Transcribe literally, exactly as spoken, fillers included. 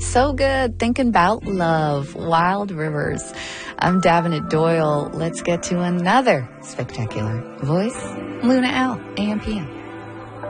So good. Thinking about love. Wild Rivers. I'm Davenant Doyle. Let's get to another spectacular voice. Luna L, A M P M.